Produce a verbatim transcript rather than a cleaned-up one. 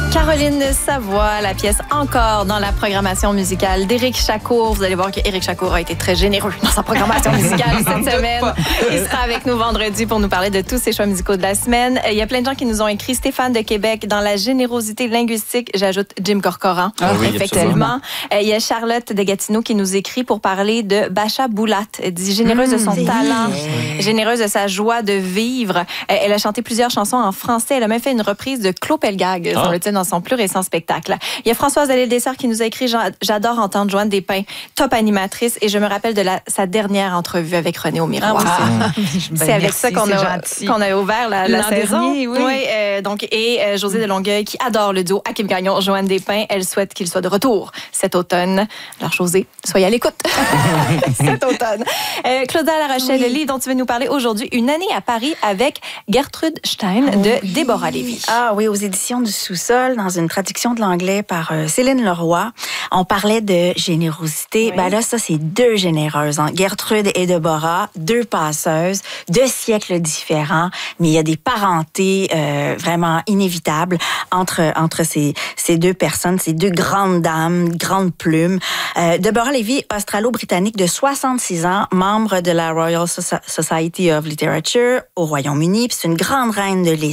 Caroline Savoie, la pièce Encore dans la programmation musicale d'Éric Chacour. Vous allez voir qu'Éric Chacour a été très généreux dans sa programmation musicale cette semaine. Il sera avec nous vendredi pour nous parler de tous ses choix musicaux de la semaine. Il y a plein de gens qui nous ont écrit. Stéphane de Québec, dans la générosité linguistique, j'ajoute Jim Corcoran. Ah oui, effectivement. Il y a Charlotte de Gatineau qui nous écrit pour parler de Bacha Boulat. Elle dit généreuse mmh, de son talent, oui. généreuse de sa joie de vivre. Elle a chanté plusieurs chansons en français. Elle a même fait une reprise de Claude Pelgag, ah. semble-t-il, dans son plus récent spectacle. Il y a Françoise Allais-Dessert qui nous a écrit « J'adore entendre Joanne Despins, top animatrice, et je me rappelle de la, sa dernière entrevue avec René au Miroir. Ah, ah. C'est ben, avec merci, ça qu'on a, qu'on a ouvert la, la saison. Dernier, oui. oui euh, donc, et euh, José de Longueuil qui adore le duo Hakim Gagnon, Joanne Despins. Elle souhaite qu'il soit de retour cet automne. Alors, José, soyez à l'écoute cet automne. Euh, Claudia Larochelle, oui. le livre dont tu veux nous parler aujourd'hui, Une année à Paris avec Gertrude Stein ah, de oui. Déborah Lévy. Ah oui, aux éditions du Sous-sol, dans une traduction de l'anglais par euh, Céline Leroy. On parlait de générosité. Oui. Ben là, ça, c'est deux généreuses. Hein. Gertrude et Déborah, deux passeuses, deux siècles différents, mais il y a des parentés euh, vraiment inévitables entre, entre ces, ces deux personnes, ces deux grandes dames, grandes plumes. Euh, Déborah Lévy, australo-britannique de soixante-six ans, membre de la Royal Society of Literature au Royaume-Uni, puis c'est une grande reine de l'essai.